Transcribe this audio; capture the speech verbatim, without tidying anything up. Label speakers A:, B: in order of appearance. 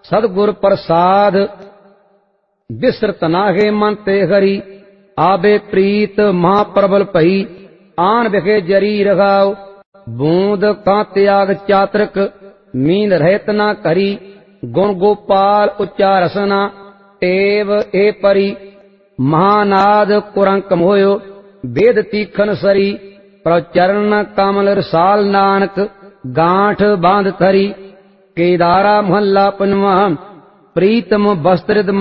A: सदगुर प्रसाद बिसरत नाहे मन ते हरि आबे प्रीत महाप्रबल भई आन बिखे जरी रघाओ बूंद का त्याग चातृक मींद रहत ना करी गुण गोपाल उच्चारसना टेव ए परी महानाद कुरंक मोयो वेद तीखन सरी प्रचरण कमल रसाल नानक गांठ बांध थरी केदारा महल्ला पनवा प्रीतम वस्त्रित